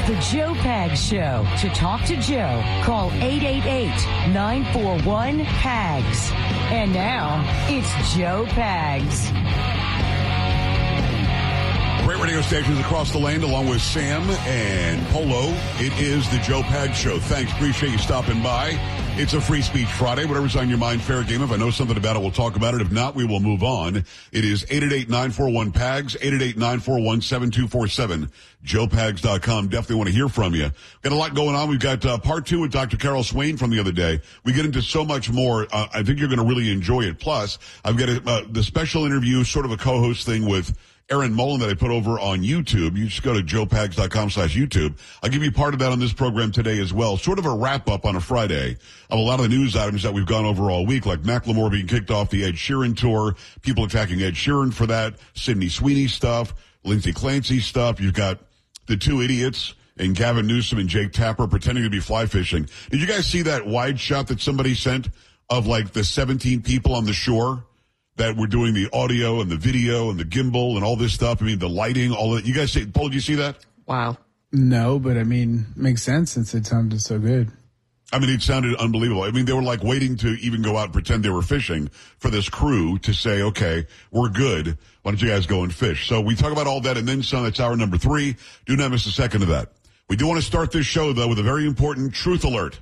The Joe Pags Show. To talk to Joe, call 888-941-PAGS. And now, it's Joe Pags. Great radio stations across the land, along with Sam and Polo. It is the Joe Pags Show. Thanks. Appreciate you stopping by. It's a Free Speech Friday. Whatever's on your mind, fair game. If I know something about it, we'll talk about it. If not, we will move on. It is 888-941-PAGS, 888-941-7247, joepags.com. Definitely want to hear from you. Got a lot going on. We've got part two with Dr. Carol Swain from the other day. We get into so much more. I think you're going to really enjoy it. Plus, I've got the special interview, sort of a co-host thing with Aaron Mullen that I put over on YouTube. You just go to joepags.com/YouTube. I'll give you part of that on this program today as well. Sort of a wrap-up on a Friday of a lot of the news items that we've gone over all week, like Macklemore being kicked off the Ed Sheeran tour, people attacking Ed Sheeran for that, Sydney Sweeney stuff, Lindsay Clancy stuff. You've got the two idiots and Gavin Newsom and Jake Tapper pretending to be fly fishing. Did you guys see that wide shot that somebody sent of like the 17 people on the shore that were doing the audio and the video and the gimbal and all this stuff? I mean, the lighting, all of that. You guys see, Paul, did you see that? Wow. No, but I mean, makes sense since it sounded so good. I mean, it sounded unbelievable. I mean, they were like waiting to even go out and pretend they were fishing for this crew to say, okay, we're good. Why don't you guys go and fish? So we talk about all that and then some. That's hour number 3. Do not miss a second of that. We do want to start this show, though, with a very important truth alert.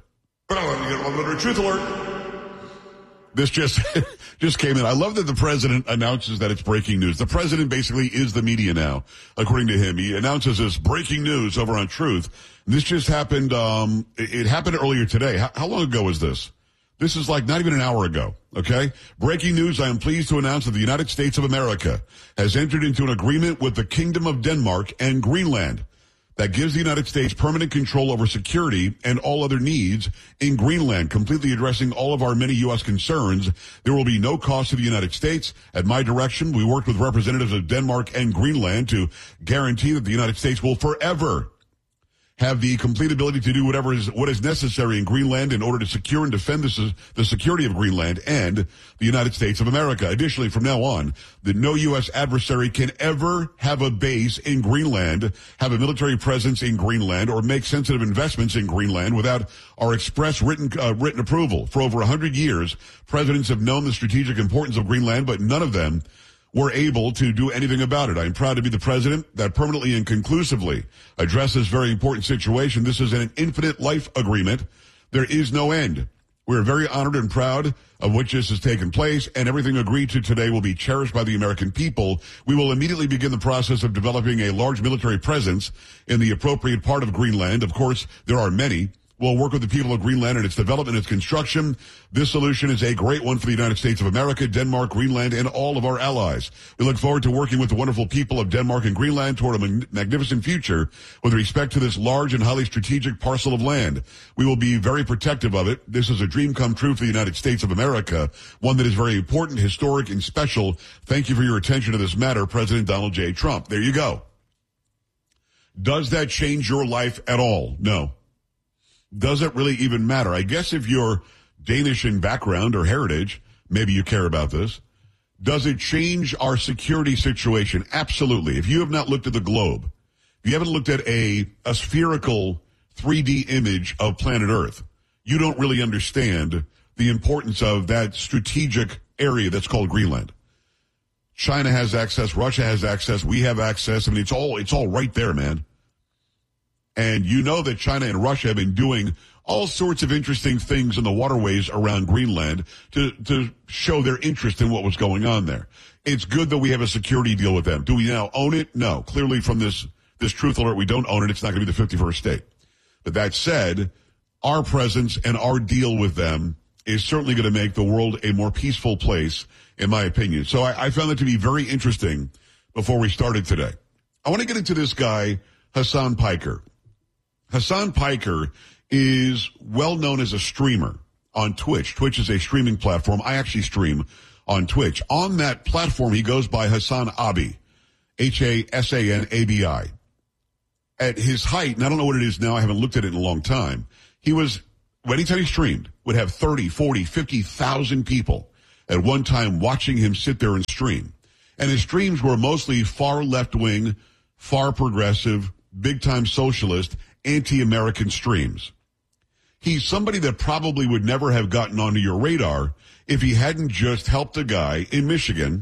Truth alert. This just came in. I love that the president announces that it's breaking news. The president basically is the media now, according to him. He announces this breaking news over on Truth. This just happened. It happened earlier today. How long ago was this? This is like not even an hour ago. Okay. Breaking news. I am pleased to announce that the United States of America has entered into an agreement with the Kingdom of Denmark and Greenland that gives the United States permanent control over security and all other needs in Greenland, completely addressing all of our many U.S. concerns. There will be no cost to the United States. At my direction, we worked with representatives of Denmark and Greenland to guarantee that the United States will forever have the complete ability to do what is necessary in Greenland in order to secure and defend the security of Greenland and the United States of America. Additionally, from now on, that no U.S. adversary can ever have a base in Greenland, have a military presence in Greenland, or make sensitive investments in Greenland without our express written approval. For over 100 years, presidents have known the strategic importance of Greenland, but none of them were able to do anything about it. I am proud to be the president that permanently and conclusively addresses this very important situation. This is an infinite life agreement. There is no end. We are very honored and proud of which this has taken place, and everything agreed to today will be cherished by the American people. We will immediately begin the process of developing a large military presence in the appropriate part of Greenland. Of course, there are many. We'll work with the people of Greenland in its development and its construction. This solution is a great one for the United States of America, Denmark, Greenland, and all of our allies. We look forward to working with the wonderful people of Denmark and Greenland toward a magnificent future with respect to this large and highly strategic parcel of land. We will be very protective of it. This is a dream come true for the United States of America, one that is very important, historic, and special. Thank you for your attention to this matter, President Donald J. Trump. There you go. Does that change your life at all? No. Does it really even matter? I guess if you're Danish in background or heritage, maybe you care about this. Does it change our security situation? Absolutely. If you have not looked at the globe, if you haven't looked at a spherical 3D image of planet Earth, you don't really understand the importance of that strategic area that's called Greenland. China has access. Russia has access. We have access. I mean, it's all right there, man. And you know that China and Russia have been doing all sorts of interesting things in the waterways around Greenland to show their interest in what was going on there. It's good that we have a security deal with them. Do we now own it? No. Clearly from this truth alert, we don't own it. It's not going to be the 51st state. But that said, our presence and our deal with them is certainly going to make the world a more peaceful place, in my opinion. So I found that to be very interesting before we started today. I want to get into this guy, Hasan Piker. Hasan Piker is well known as a streamer on Twitch. Twitch is a streaming platform. I actually stream on Twitch. On that platform, he goes by Hasan Abi, Hasanabi. At his height, and I don't know what it is now, I haven't looked at it in a long time, he was, anytime he streamed, would have 30, 40, 50,000 people at one time watching him sit there and stream. And his streams were mostly far left-wing, far progressive, big-time socialist, anti-American streams. He's somebody that probably would never have gotten onto your radar if he hadn't just helped a guy in Michigan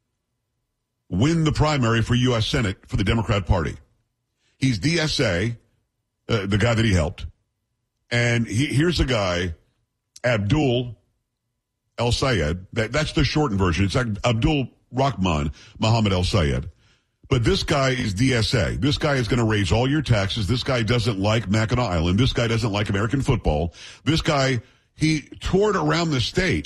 win the primary for U.S. Senate for the Democrat Party. He's DSA, the guy that he helped. And here's a guy, Abdul El-Sayed. That's the shortened version. It's Abdul Rahman Mohammed El-Sayed. But this guy is DSA. This guy is going to raise all your taxes. This guy doesn't like Mackinac Island. This guy doesn't like American football. This guy, he toured around the state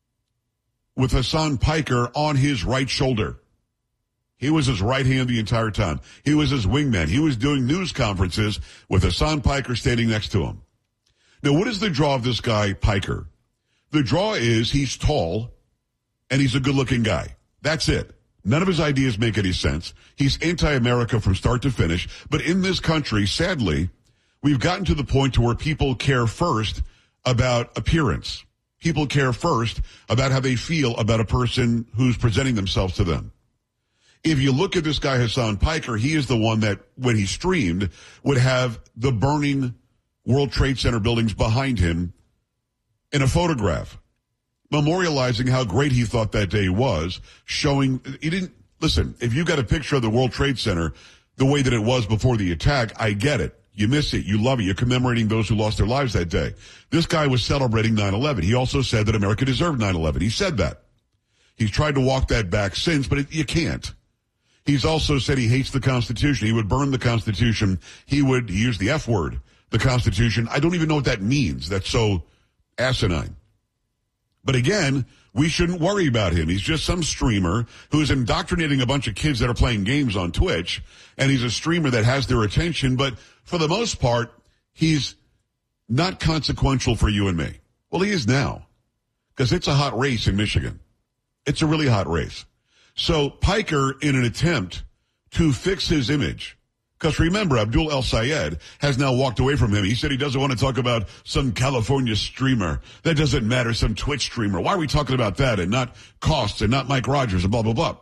with Hassan Piker on his right shoulder. He was his right hand the entire time. He was his wingman. He was doing news conferences with Hassan Piker standing next to him. Now, what is the draw of this guy, Piker? The draw is he's tall and he's a good-looking guy. That's it. None of his ideas make any sense. He's anti-America from start to finish. But in this country, sadly, we've gotten to the point to where people care first about appearance. People care first about how they feel about a person who's presenting themselves to them. If you look at this guy, Hassan Piker, he is the one that, when he streamed, would have the burning World Trade Center buildings behind him in a photograph, memorializing how great he thought that day was, showing he didn't listen. If you got a picture of the World Trade Center the way that it was before the attack, I get it. You miss it. You love it. You're commemorating those who lost their lives that day. This guy was celebrating 9/11. He also said that America deserved 9/11. He said that. He's tried to walk that back since, but you can't. He's also said he hates the Constitution. He would burn the Constitution. He used the F word, the Constitution. I don't even know what that means. That's so asinine. But again, we shouldn't worry about him. He's just some streamer who's indoctrinating a bunch of kids that are playing games on Twitch, and he's a streamer that has their attention, but for the most part, he's not consequential for you and me. Well, he is now, because it's a hot race in Michigan. It's a really hot race. So Piker, in an attempt to fix his image, because remember, Abdul El-Sayed has now walked away from him. He said he doesn't want to talk about some California streamer. That doesn't matter, some Twitch streamer. Why are we talking about that and not costs and not Mike Rogers and blah, blah, blah?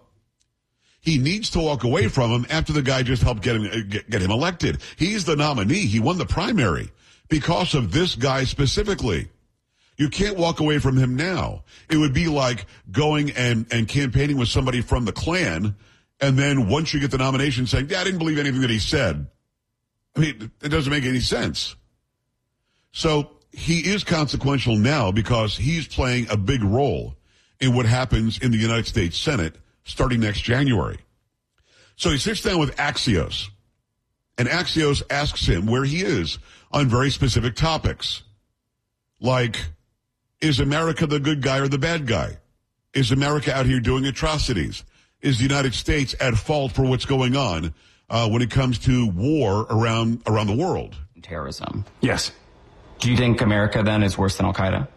He needs to walk away from him after the guy just helped get him elected. He's the nominee. He won the primary because of this guy specifically. You can't walk away from him now. It would be like going and campaigning with somebody from the Klan, and then once you get the nomination saying, yeah, I didn't believe anything that he said. I mean, it doesn't make any sense. So he is consequential now because he's playing a big role in what happens in the United States Senate starting next January. So he sits down with Axios, and Axios asks him where he is on very specific topics. Like, is America the good guy or the bad guy? Is America out here doing atrocities? Is the United States at fault for what's going on when it comes to war around the world? Terrorism. Yes. Do you think America then is worse than Al-Qaeda?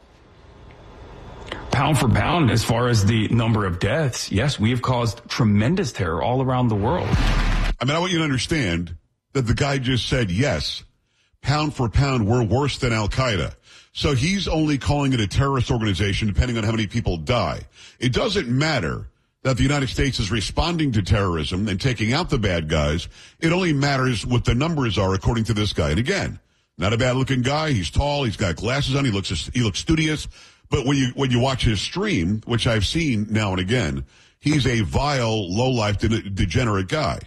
Pound for pound, as far as the number of deaths, yes, we have caused tremendous terror all around the world. I mean, I want you to understand that the guy just said, yes, pound for pound, we're worse than Al-Qaeda. So he's only calling it a terrorist organization depending on how many people die. It doesn't matter that the United States is responding to terrorism and taking out the bad guys. It only matters what the numbers are according to this guy. And again, not a bad looking guy. He's tall. He's got glasses on. He looks studious. But when you watch his stream, which I've seen now and again, he's a vile, low-life, degenerate guy.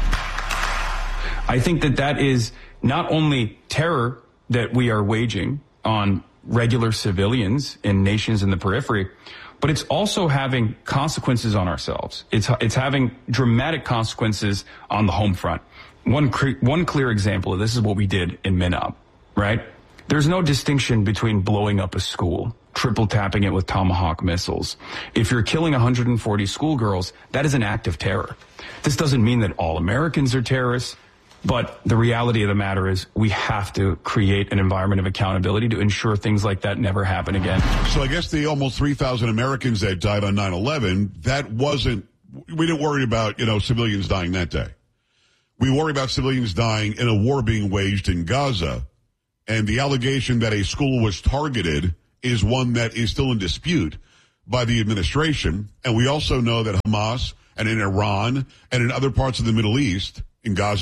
I think that is not only terror that we are waging on regular civilians in nations in the periphery, but it's also having consequences on ourselves. It's having dramatic consequences on the home front. One clear example of this is what we did in Minop, right? There's no distinction between blowing up a school, triple tapping it with Tomahawk missiles. If you're killing 140 schoolgirls, that is an act of terror. This doesn't mean that all Americans are terrorists, but the reality of the matter is we have to create an environment of accountability to ensure things like that never happen again. So I guess the almost 3,000 Americans that died on 9/11, we didn't worry about, civilians dying that day. We worry about civilians dying in a war being waged in Gaza, and the allegation that a school was targeted is one that is still in dispute by the administration. And we also know that Hamas and in Iran and in other parts of the Middle East, in Gaza,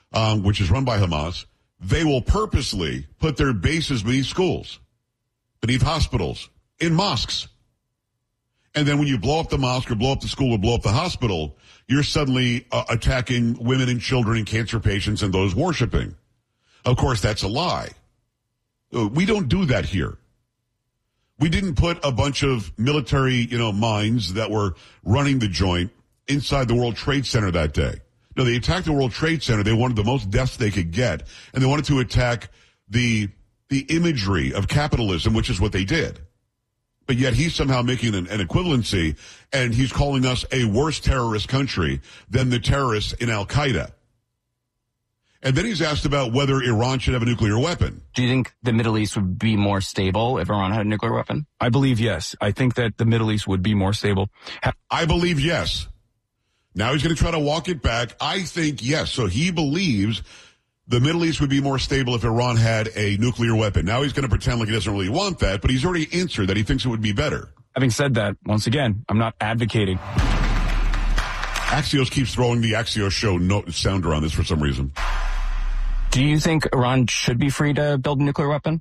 which is run by Hamas, they will purposely put their bases beneath schools, beneath hospitals, in mosques. And then when you blow up the mosque or blow up the school or blow up the hospital, you're suddenly attacking women and children and cancer patients and those worshiping. Of course, that's a lie. We don't do that here. We didn't put a bunch of military, minds that were running the joint inside the World Trade Center that day. No, they attacked the World Trade Center. They wanted the most deaths they could get, and they wanted to attack the imagery of capitalism, which is what they did. But yet he's somehow making an equivalency, and he's calling us a worse terrorist country than the terrorists in Al-Qaeda. And then he's asked about whether Iran should have a nuclear weapon. Do you think the Middle East would be more stable if Iran had a nuclear weapon? I believe yes. I think that the Middle East would be more stable. I believe yes. Now he's going to try to walk it back. I think yes. So he believes the Middle East would be more stable if Iran had a nuclear weapon. Now he's going to pretend like he doesn't really want that, but he's already answered that he thinks it would be better. Having said that, once again, I'm not advocating. Axios keeps throwing the Axios show sounder on this for some reason. Do you think Iran should be free to build a nuclear weapon?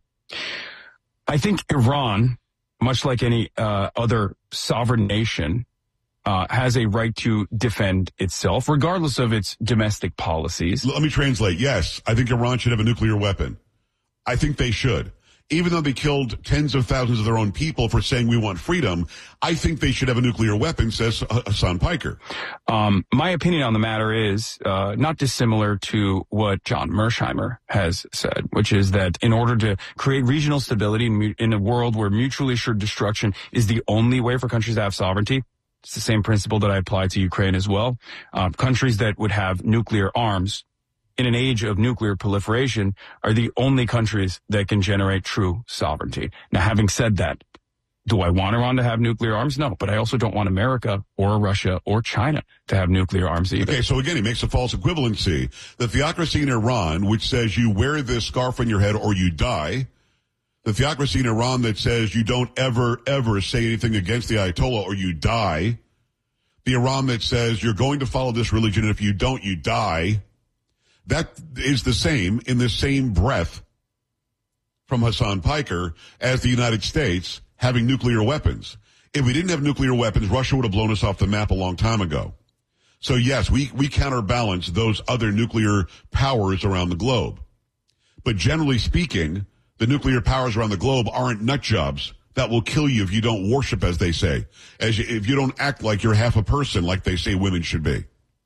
I think Iran, much like any other sovereign nation, has a right to defend itself, regardless of its domestic policies. Let me translate. Yes, I think Iran should have a nuclear weapon. I think they should. Even though they killed tens of thousands of their own people for saying we want freedom, I think they should have a nuclear weapon, says Hassan Piker. My opinion on the matter is not dissimilar to what John Mersheimer has said, which is that in order to create regional stability in a world where mutually assured destruction is the only way for countries to have sovereignty, it's the same principle that I apply to Ukraine as well. Countries that would have nuclear arms in an age of nuclear proliferation are the only countries that can generate true sovereignty. Now, having said that, do I want Iran to have nuclear arms? No, but I also don't want America or Russia or China to have nuclear arms either. Okay, so again, he makes a false equivalency. The theocracy in Iran, which says you wear this scarf on your head or you die. The theocracy in Iran that says you don't ever, ever say anything against the Ayatollah or you die. The Iran that says you're going to follow this religion and if you don't, you die. That is the same in the same breath from Hassan Piker as the United States having nuclear weapons. If we didn't have nuclear weapons, Russia would have blown us off the map a long time ago. So yes, we counterbalance those other nuclear powers around the globe. But generally speaking, the nuclear powers around the globe aren't nut jobs that will kill you if you don't worship, as they say, if you don't act like you're half a person like they say women should be.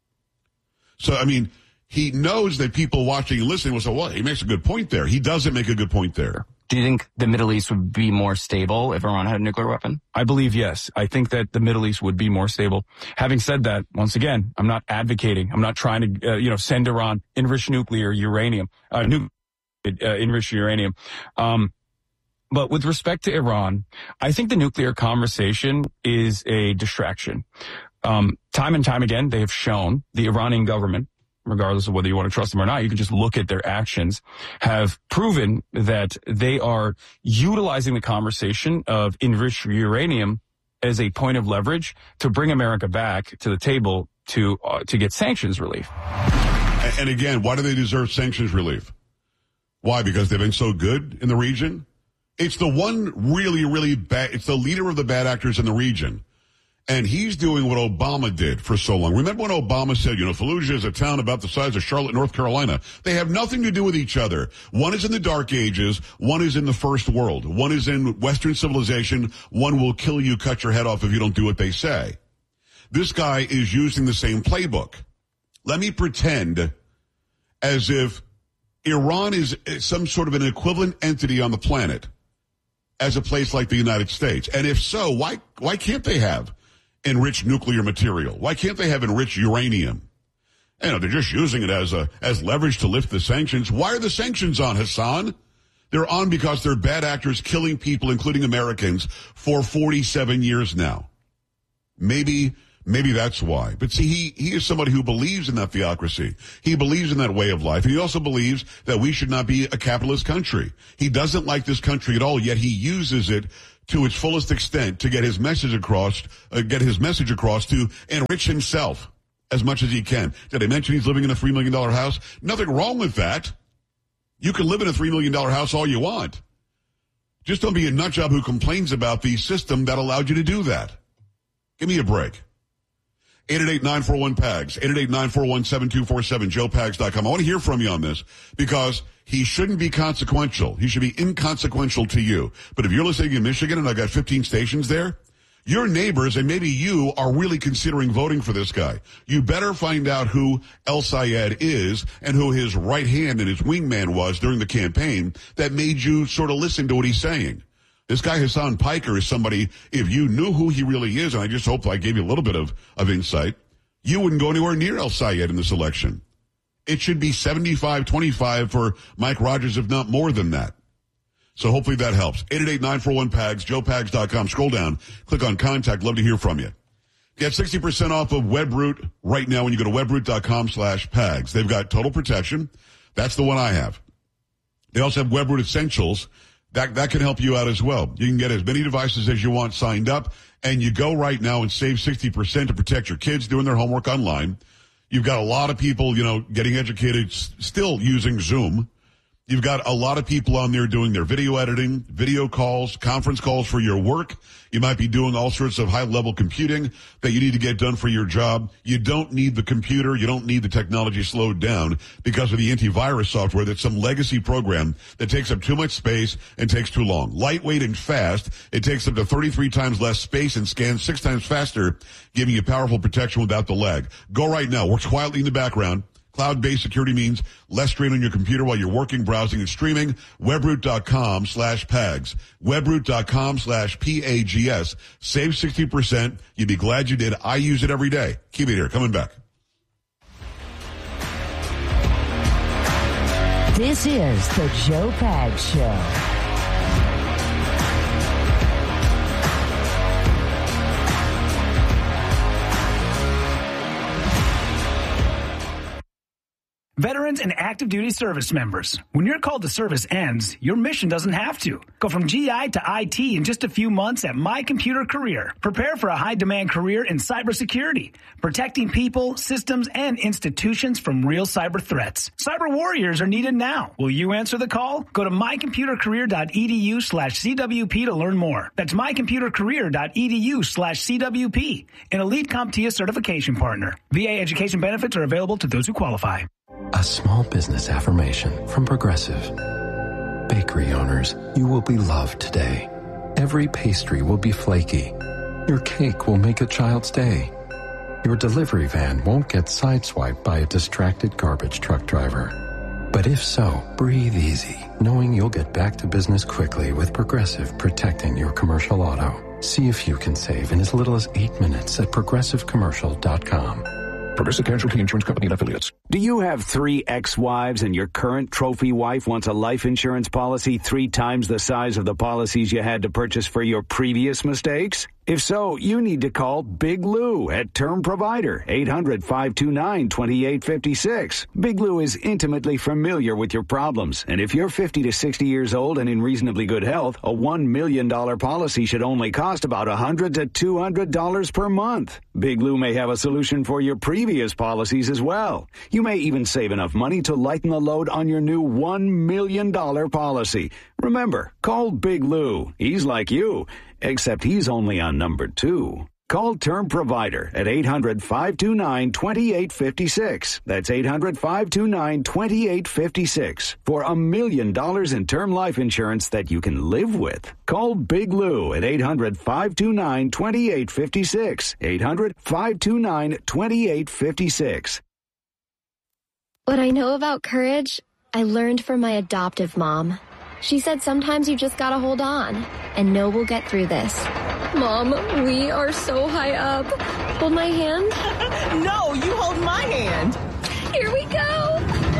So, I mean, he knows that people watching and listening will say, well, he makes a good point there. He doesn't make a good point there. Do you think the Middle East would be more stable if Iran had a nuclear weapon? I believe yes. I think that the Middle East would be more stable. Having said that, once again, I'm not advocating. I'm not trying to, send Iran enriched uranium. But with respect to Iran, I think the nuclear conversation is a distraction. Time and time again, they have shown the Iranian government, regardless of whether you want to trust them or not, you can just look at their actions, have proven that they are utilizing the conversation of enriched uranium as a point of leverage to bring America back to the table to get sanctions relief. And again, why do they deserve sanctions relief? Why? Because they've been so good in the region? It's the one really, really bad, it's the leader of the bad actors in the region. And he's doing what Obama did for so long. Remember when Obama said, Fallujah is a town about the size of Charlotte, North Carolina. They have nothing to do with each other. One is in the Dark Ages. One is in the First World. One is in Western civilization. One will kill you, cut your head off if you don't do what they say. This guy is using the same playbook. Let me pretend as if Iran is some sort of an equivalent entity on the planet as a place like the United States. And if so, why can't they have enriched nuclear material? Why can't they have enriched uranium? They're just using it as leverage to lift the sanctions. Why are the sanctions on, Hassan? They're on because they're bad actors killing people, including Americans, for 47 years now. Maybe that's why. But see, he is somebody who believes in that theocracy. He believes in that way of life. And he also believes that we should not be a capitalist country. He doesn't like this country at all, yet he uses it to its fullest extent to get his message across to enrich himself as much as he can. Did I mention he's living in a $3 million house? Nothing wrong with that. You can live in a $3 million house all you want. Just don't be a nut job who complains about the system that allowed you to do that. Give me a break. 888-941-PAGS, 888-941-7247, joepags.com. I want to hear from you on this because he shouldn't be consequential. He should be inconsequential to you. But if you're listening in Michigan and I got 15 stations there, your neighbors and maybe you are really considering voting for this guy. You better find out who El Sayed is and who his right hand and his wingman was during the campaign that made you sort of listen to what he's saying. This guy, Hassan Piker, is somebody, if you knew who he really is, and I just hope I gave you a little bit of insight, you wouldn't go anywhere near El Sayed in this election. It should be 75-25 for Mike Rogers, if not more than that. So hopefully that helps. 888-941-PAGS, joepags.com. Scroll down, click on contact. Love to hear from you. Get 60% off of WebRoot right now when you go to webroot.com/PAGS. They've got Total Protection. That's the one I have. They also have WebRoot Essentials. That can help you out as well. You can get as many devices as you want signed up, and you go right now and save 60% to protect your kids doing their homework online. You've got a lot of people, getting educated, still using Zoom. You've got a lot of people on there doing their video editing, video calls, conference calls for your work. You might be doing all sorts of high-level computing that you need to get done for your job. You don't need the computer. You don't need the technology slowed down because of the antivirus software that's some legacy program that takes up too much space and takes too long. Lightweight and fast. It takes up to 33 times less space and scans 6 times faster, giving you powerful protection without the lag. Go right now. Works quietly in the background. Cloud-based security means less strain on your computer while you're working, browsing, and streaming. Webroot.com/PAGS. Webroot.com/PAGS. Save 60%. You'd be glad you did. I use it every day. Keep it here. Coming back. This is the Joe Pags Show. Veterans and active duty service members, when your call to service ends, your mission doesn't have to. Go from GI to IT in just a few months at My Computer Career. Prepare for a high-demand career in cybersecurity, protecting people, systems, and institutions from real cyber threats. Cyber warriors are needed now. Will you answer the call? Go to mycomputercareer.edu/CWP to learn more. That's mycomputercareer.edu/CWP, an elite CompTIA certification partner. VA education benefits are available to those who qualify. A small business affirmation from Progressive. Bakery owners, you will be loved today. Every pastry will be flaky. Your cake will make a child's day. Your delivery van won't get sideswiped by a distracted garbage truck driver. But if so, breathe easy, knowing you'll get back to business quickly with Progressive protecting your commercial auto. See if you can save in as little as 8 minutes at progressivecommercial.com. Progressive Casualty Insurance Company and Affiliates. Do you have 3 ex-wives and your current trophy wife wants a life insurance policy 3 times the size of the policies you had to purchase for your previous mistakes? If so, you need to call Big Lou at Term Provider, 800-529-2856. Big Lou is intimately familiar with your problems, and if you're 50 to 60 years old and in reasonably good health, a $1 million policy should only cost about $100 to $200 per month. Big Lou may have a solution for your previous policies as well. You may even save enough money to lighten the load on your new $1 million policy. Remember, call Big Lou. He's like you, except he's only on number 2. Call Term Provider at 800-529-2856. That's 800-529-2856 for $1 million in term life insurance that you can live with. Call Big Lou at 800-529-2856. 800-529-2856. What I know about courage, I learned from my adoptive mom. She said sometimes you just gotta hold on and know we'll get through this. Mom, we are so high up. Hold my hand. No, you hold my hand. Here we go.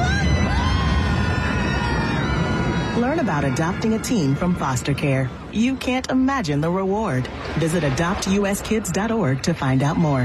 Learn about adopting a teen from foster care. You can't imagine the reward. Visit adoptuskids.org to find out more.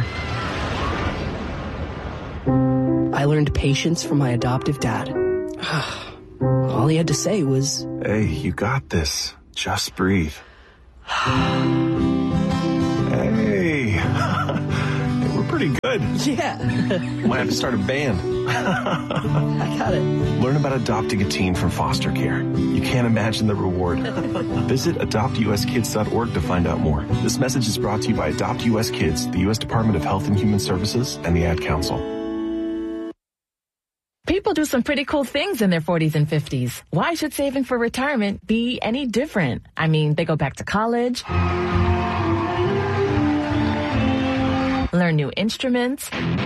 I learned patience from my adoptive dad. All he had to say was, "Hey, you got this. Just breathe." Hey, we're pretty good. Yeah. Might have to start a band. I got it. Learn about adopting a teen from foster care. You can't imagine the reward. Visit adoptuskids.org to find out more. This message is brought to you by Adopt U.S. Kids, the U.S. Department of Health and Human Services, and the Ad Council. People do some pretty cool things in their 40s and 50s. Why should saving for retirement be any different? I mean, they go back to college, learn new instruments,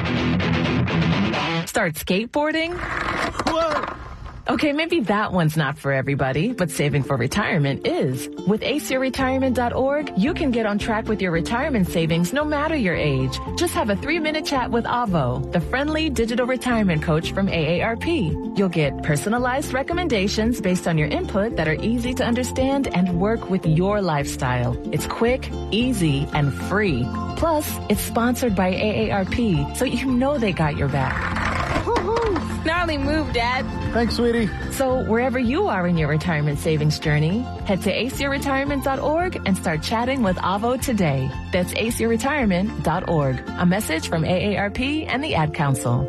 start skateboarding. Whoa! Okay, maybe that one's not for everybody, but saving for retirement is. With aceyourretirement.org, you can get on track with your retirement savings no matter your age. Just have a 3-minute chat with Avo, the friendly digital retirement coach from AARP. You'll get personalized recommendations based on your input that are easy to understand and work with your lifestyle. It's quick, easy, and free. Plus, it's sponsored by AARP, so you know they got your back. Gnarly move, Dad. Thanks, sweetie. So wherever you are in your retirement savings journey, head to aceyourretirement.org and start chatting with Avo today. That's aceyourretirement.org. A message from AARP and the Ad Council.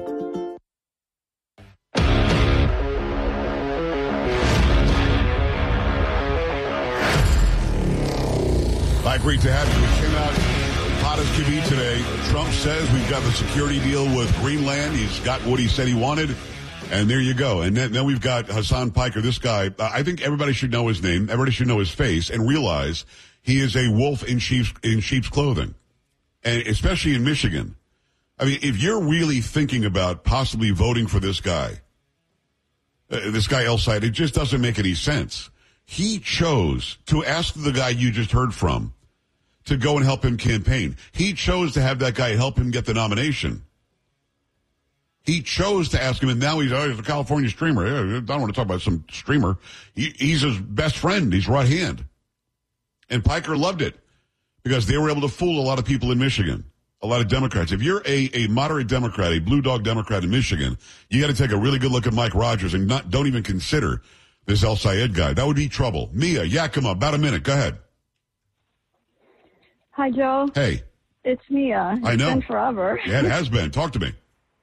Hi, great to have you. We came out hot as can be today. Trump says we've got the security deal with Greenland. He's got what he said he wanted. And there you go. And then we've got Hassan Piker, this guy. I think everybody should know his name. Everybody should know his face and realize he is a wolf in sheep's clothing. And especially in Michigan. I mean, if you're really thinking about possibly voting for this guy El Sayed, it just doesn't make any sense. He chose to ask the guy you just heard from to go and help him campaign. He chose to have that guy help him get the nomination. He chose to ask him, and now he's a California streamer. I don't want to talk about some streamer. He's his best friend. He's right hand. And Piker loved it because they were able to fool a lot of people in Michigan, a lot of Democrats. If you're a moderate Democrat, a blue dog Democrat in Michigan, you got to take a really good look at Mike Rogers and don't even consider this El Sayed guy. That would be trouble. Mia, Yakima, about a minute. Go ahead. Hi, Joe. Hey. It's Mia. I know. It's been forever. Yeah, it has been. Talk to me.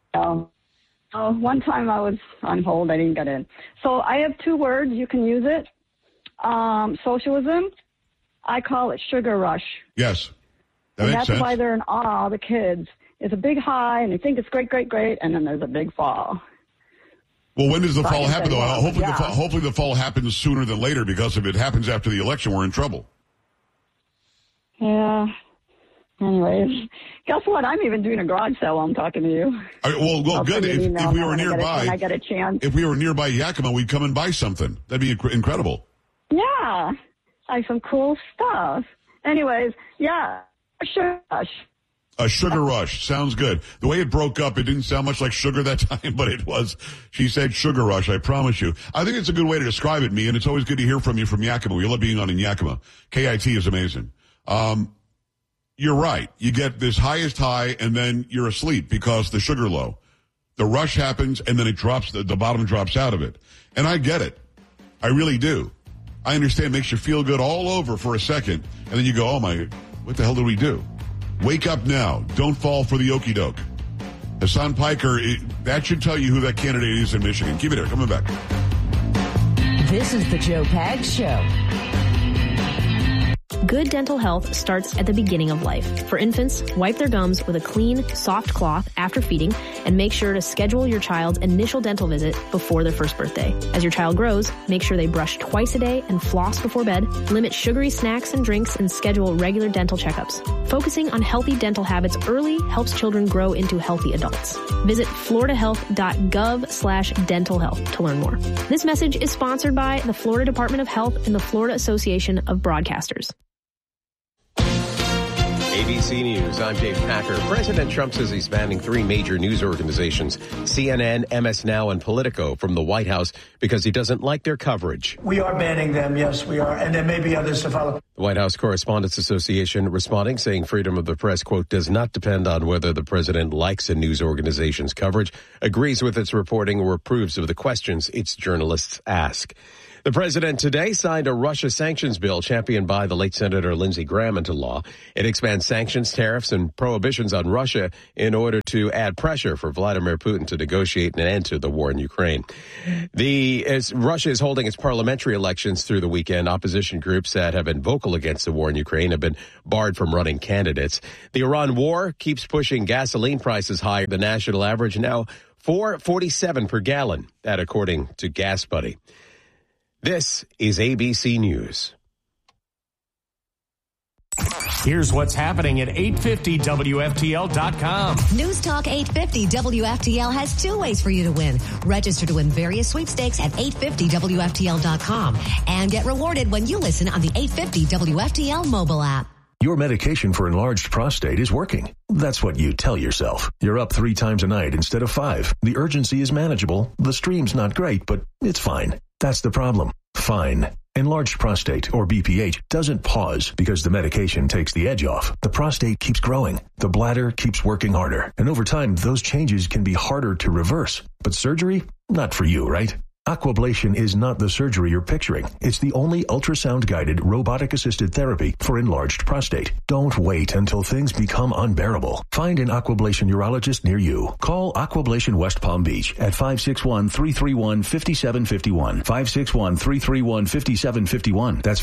One time I was on hold. I didn't get in. So I have 2 words. You can use it. Socialism. I call it sugar rush. Yes. And that's why they're in awe, the kids. It's a big high, and they think it's great, great, great, and then there's a big fall. Well, when does the fall happen, though? Hopefully the fall happens sooner than later, because if it happens after the election, we're in trouble. Yeah. Anyways, guess what? I'm even doing a garage sale while I'm talking to you. Well, good. If we were nearby, I get a chance. If we were nearby Yakima, we'd come and buy something. That'd be incredible. Yeah, like some cool stuff. Anyways, yeah, sugar rush. A sugar rush. Sounds good. The way it broke up, it didn't sound much like sugar that time, but it was. She said sugar rush, I promise you. I think it's a good way to describe it, me, and it's always good to hear from you from Yakima. We love being on in Yakima. KIT is amazing. You're right. You get this highest high, and then you're asleep because the sugar low. The rush happens, and then it drops. The bottom drops out of it. And I get it. I really do. I understand it makes you feel good all over for a second, and then you go, oh my, what the hell did we do? Wake up now. Don't fall for the okie doke. Hassan Piker, that should tell you who that candidate is in Michigan. Keep it here. Coming back. This is the Joe Pags Show. Good dental health starts at the beginning of life. For infants, wipe their gums with a clean, soft cloth after feeding, and make sure to schedule your child's initial dental visit before their first birthday. As your child grows, make sure they brush twice a day and floss before bed, limit sugary snacks and drinks, and schedule regular dental checkups. Focusing on healthy dental habits early helps children grow into healthy adults. Visit floridahealth.gov/dental health to learn more. This message is sponsored by the Florida Department of Health and the Florida Association of Broadcasters. ABC News, I'm Dave Packer. President Trump says he's banning 3 major news organizations, CNN, MS Now, and Politico, from the White House because he doesn't like their coverage. We are banning them, yes, we are, and there may be others to follow. The White House Correspondents Association responding, saying freedom of the press, quote, does not depend on whether the president likes a news organization's coverage, agrees with its reporting, or approves of the questions its journalists ask. The president today signed a Russia sanctions bill championed by the late Senator Lindsey Graham into law. It expands sanctions, tariffs, and prohibitions on Russia in order to add pressure for Vladimir Putin to negotiate an end to the war in Ukraine. Russia is holding its parliamentary elections through the weekend. Opposition groups that have been vocal against the war in Ukraine have been barred from running candidates. The Iran war keeps pushing gasoline prices higher. The national average now $4.47 per gallon. That according to Gas Buddy. This is ABC News. Here's what's happening at 850WFTL.com. News Talk 850 WFTL has two ways for you to win. Register to win various sweepstakes at 850WFTL.com and get rewarded when you listen on the 850 WFTL mobile app. Your medication for enlarged prostate is working. That's what you tell yourself. You're up 3 times a night instead of 5. The urgency is manageable. The stream's not great, but it's fine. That's the problem. Fine. Enlarged prostate, or BPH, doesn't pause because the medication takes the edge off. The prostate keeps growing. The bladder keeps working harder. And over time, those changes can be harder to reverse. But surgery? Not for you, right? Aquablation is not the surgery you're picturing. It's the only ultrasound-guided, robotic-assisted therapy for enlarged prostate. Don't wait until things become unbearable. Find an Aquablation urologist near you. Call Aquablation West Palm Beach at 561-331-5751. 561-331-5751. That's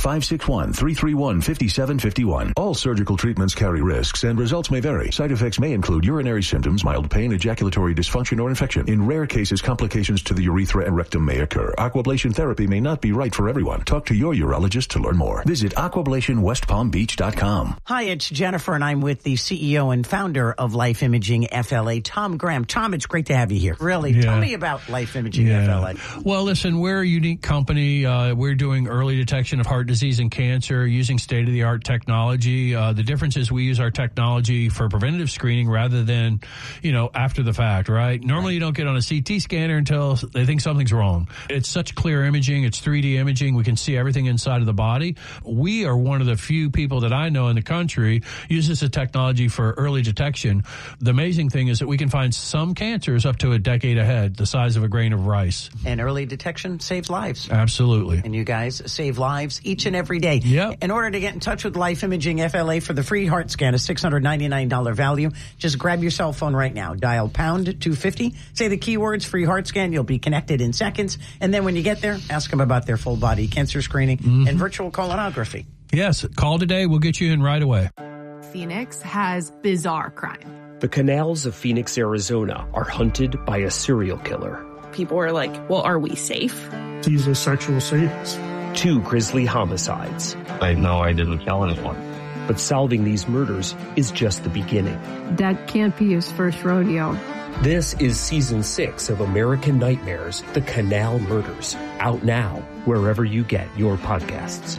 561-331-5751. All surgical treatments carry risks and results may vary. Side effects may include urinary symptoms, mild pain, ejaculatory dysfunction, or infection. In rare cases, complications to the urethra and rectum may occur. Aquablation therapy may not be right for everyone. Talk to your urologist to learn more. Visit aquablationwestpalmbeach.com. Hi, it's Jennifer, and I'm with the CEO and founder of Life Imaging FLA, Tom Graham. Tom, it's great to have you here. Really, tell me about Life Imaging FLA. Well, listen, we're a unique company. We're doing early detection of heart disease and cancer using state-of-the-art technology. The difference is we use our technology for preventative screening rather than, after the fact, right? Normally you don't get on a CT scanner until they think something's wrong. It's such clear imaging. It's 3D imaging. We can see everything inside of the body. We are one of the few people that I know in the country uses the technology for early detection. The amazing thing is that we can find some cancers up to a decade ahead, the size of a grain of rice. And early detection saves lives. Absolutely. And you guys save lives each and every day. Yep. In order to get in touch with Life Imaging FLA for the free heart scan, a $699 value, just grab your cell phone right now. Dial pound 250. Say the keywords free heart scan. You'll be connected in seconds. And then when you get there, ask them about their full body cancer screening and virtual colonography. Yes. Call today. We'll get you in right away. Phoenix has bizarre crime. The canals of Phoenix, Arizona are hunted by a serial killer. People are like, well, are we safe? He's a sexual sadist. 2 grisly homicides. I know I didn't kill anyone. But solving these murders is just the beginning. That can't be his first rodeo. This is Season 6 of American Nightmares, The Canal Murders. Out now, wherever you get your podcasts.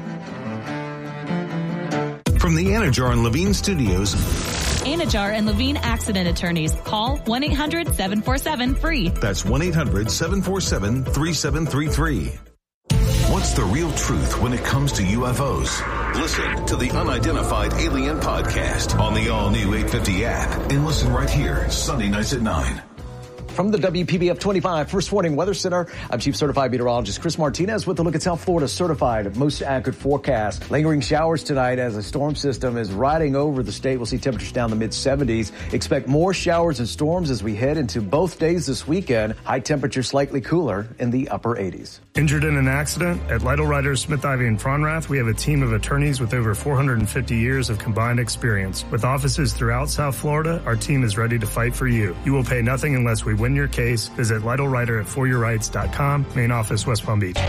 From the Anajar and Levine Studios. Anajar and Levine Accident Attorneys. Call 1-800-747-FREE. That's 1-800-747-3733. What's the real truth when it comes to UFOs? Listen to the Unidentified Alien Podcast on the all-new 850 app and listen right here, Sunday nights at 9. From the WPBF 25 First Warning Weather Center, I'm Chief Certified Meteorologist Chris Martinez with a look at South Florida's certified most accurate forecast. Lingering showers tonight as a storm system is riding over the state. We'll see temperatures down the mid-70s. Expect more showers and storms as we head into both days this weekend. High temperature slightly cooler in the upper 80s. Injured in an accident? At Lytle Writers, Smith, Ivey, and Fronrath, we have a team of attorneys with over 450 years of combined experience. With offices throughout South Florida, our team is ready to fight for you. You will pay nothing unless we win your case. Visit Lytle Writer at foryourrights.com. Main office, West Palm Beach.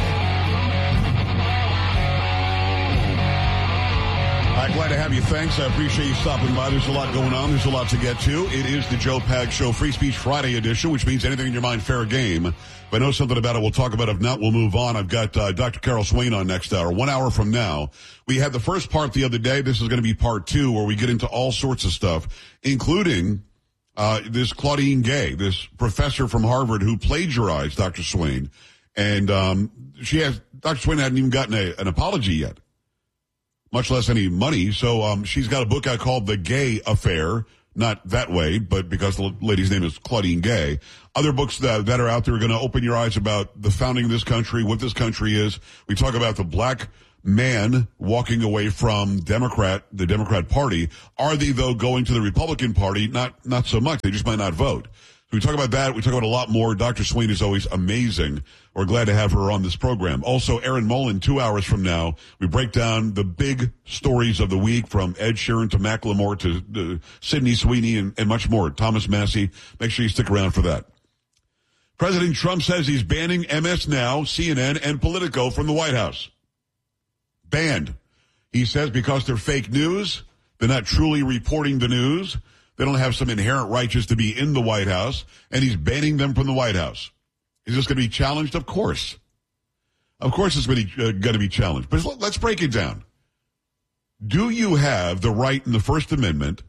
Glad to have you. Thanks. I appreciate you stopping by. There's a lot going on. There's a lot to get to. It is the Joe Pag Show Free Speech Friday edition, which means anything in your mind, fair game. If I know something about it, we'll talk about it. If not, we'll move on. I've got Dr. Carol Swain on next hour. 1 hour from now. We had the first part the other day. This is going to be part 2, where we get into all sorts of stuff, including this Claudine Gay, this professor from Harvard who plagiarized Dr. Swain. And Dr. Swain hadn't even gotten an apology yet, much less any money. So she's got a book out called The Gay Affair, not that way, but because the lady's name is Claudine Gay. Other books that are out there are going to open your eyes about the founding of this country, what this country is. We talk about the black man walking away from the Democrat Party. Are they, though, going to the Republican Party? Not so much. They just might not vote. So we talk about that. We talk about a lot more. Dr. Swain is always amazing. We're glad to have her on this program. Also, Erin Mullen, 2 hours from now, we break down the big stories of the week, from Ed Sheeran to Macklemore to Sydney Sweeney and much more. Thomas Massey. Make sure you stick around for that. President Trump says he's banning MS Now, CNN, and Politico from the White House. Banned. He says because they're fake news, they're not truly reporting the news, they don't have some inherent right just to be in the White House, and he's banning them from the White House. Is this going to be challenged? Of course. Of course it's going to be challenged. But let's break it down. Do you have the right in the First Amendment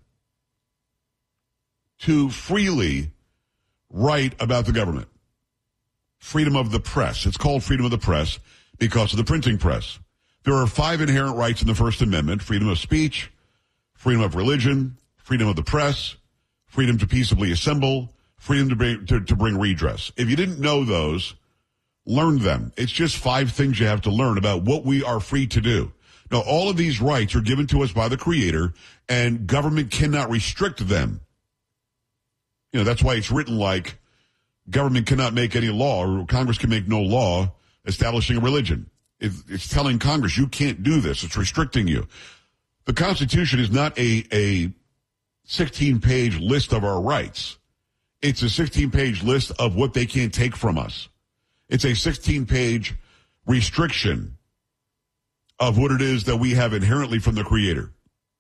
to freely write about the government? Freedom of the press. It's called freedom of the press because of the printing press. There are 5 inherent rights in the First Amendment: freedom of speech, freedom of religion, freedom of the press, freedom to peaceably assemble, freedom to bring redress. If you didn't know those, learn them. It's just 5 things you have to learn about what we are free to do. Now, all of these rights are given to us by the Creator, and government cannot restrict them. You know, that's why it's written like government cannot make any law, or Congress can make no law establishing a religion. It's telling Congress, you can't do this. It's restricting you. The Constitution is not a 16-page list of our rights. It's a 16-page list of what they can't take from us. It's a 16-page restriction of what it is that we have inherently from the Creator.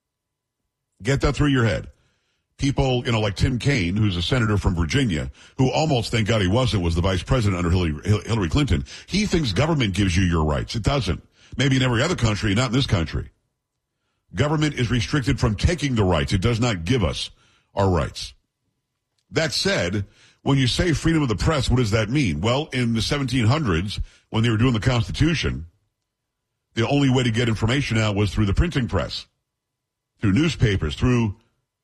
Get that through your head. People, like Tim Kaine, who's a senator from Virginia, who almost, thank God he wasn't, was the vice president under Hillary Clinton. He thinks government gives you your rights. It doesn't. Maybe in every other country, not in this country. Government is restricted from taking the rights. It does not give us our rights. That said, when you say freedom of the press, what does that mean? Well, in the 1700s, when they were doing the Constitution, the only way to get information out was through the printing press, through newspapers, through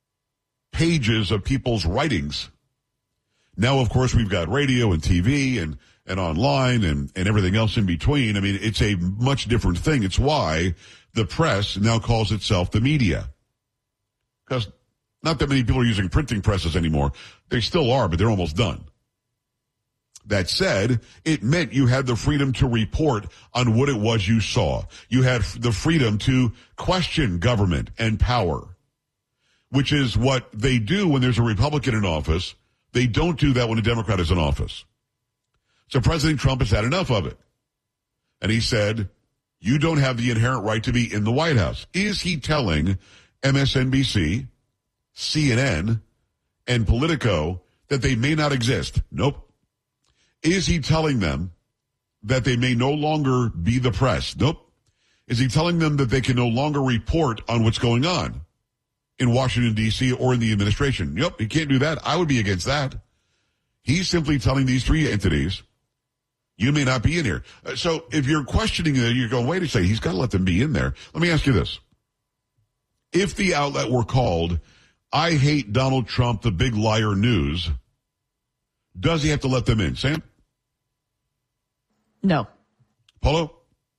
pages of people's writings. Now, of course, we've got radio and TV and online and everything else in between. I mean, it's a much different thing. It's why the press now calls itself the media. Because not that many people are using printing presses anymore. They still are, but they're almost done. That said, it meant you had the freedom to report on what it was you saw. You had the freedom to question government and power, which is what they do when there's a Republican in office. They don't do that when a Democrat is in office. So President Trump has had enough of it. And he said, you don't have the inherent right to be in the White House. Is he telling MSNBC, CNN, and Politico that they may not exist? Nope. Is he telling them that they may no longer be the press? Nope. Is he telling them that they can no longer report on what's going on in Washington, D.C. or in the administration? Yep, he can't do that. I would be against that. He's simply telling these 3 entities, you may not be in here. So if you're questioning that, you're going, wait a second, he's got to let them be in there. Let me ask you this. If the outlet were called, I Hate Donald Trump, the Big Liar News, does he have to let them in? Sam? No. Polo?